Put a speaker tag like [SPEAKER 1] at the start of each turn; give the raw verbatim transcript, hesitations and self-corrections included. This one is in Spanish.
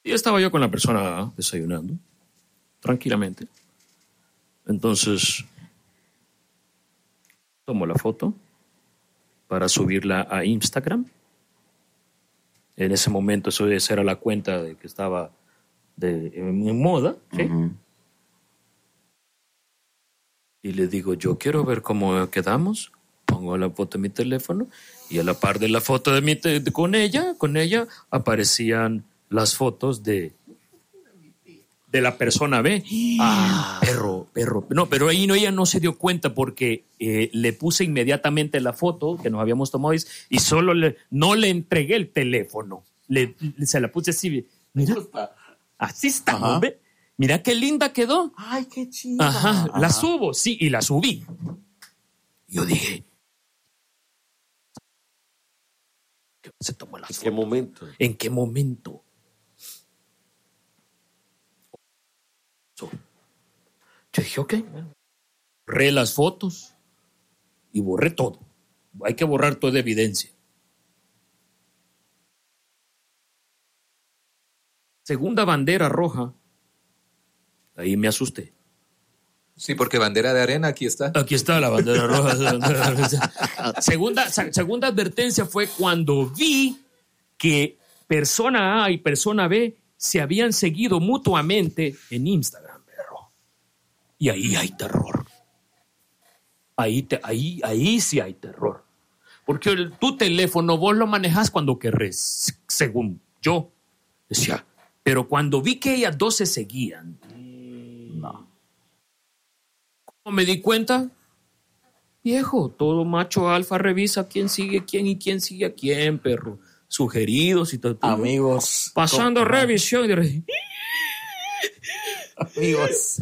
[SPEAKER 1] Y estaba yo con la persona A desayunando, tranquilamente. Entonces, tomo la foto para subirla a Instagram. En ese momento, eso, esa era la cuenta de que estaba de, en, en moda, ¿sí? Uh-huh. Y le digo, yo quiero ver cómo quedamos. Pongo la foto en mi teléfono y a la par de la foto de mi te- de, con ella, con ella aparecían las fotos de de la persona B. Ah, perro, perro. No, pero ahí no, ella no se dio cuenta porque eh, le puse inmediatamente la foto que nos habíamos tomado y solo le, no le entregué el teléfono. Le, se la puse así. Mira, así está, hombre. Mira qué linda quedó.
[SPEAKER 2] Ay, qué chida.
[SPEAKER 1] Ajá, Ajá, la subo, sí, y la subí. Yo dije, se tomó la
[SPEAKER 2] ¿En
[SPEAKER 1] foto.
[SPEAKER 2] qué momento?
[SPEAKER 1] ¿En qué momento? Yo dije, ok, borré las fotos y borré todo. Hay que borrar toda evidencia. Segunda bandera roja. Ahí me asusté.
[SPEAKER 3] Sí, porque bandera de arena aquí está.
[SPEAKER 1] Aquí está la bandera roja. La bandera roja. Segunda, segunda advertencia fue cuando vi que persona A y persona B se habían seguido mutuamente en Instagram, perro. Y ahí hay terror. Ahí, te, ahí, ahí sí hay terror. Porque el, tu teléfono vos lo manejas cuando querés, según yo. Decía, pero cuando vi que ellas dos se seguían, no. ¿Cómo me di cuenta? Viejo, todo macho alfa revisa quién sigue quién y quién sigue a quién, perro. Sugeridos y todo.
[SPEAKER 2] Amigos.
[SPEAKER 1] Pasando
[SPEAKER 2] ¿cómo?
[SPEAKER 1] revisión.
[SPEAKER 2] Amigos.